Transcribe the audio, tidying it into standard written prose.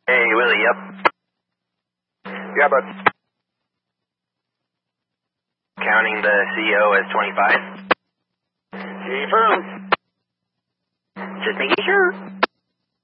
Hey, Willie, yep. Yeah, but counting the CEO as 25. Confirmed. Just making sure.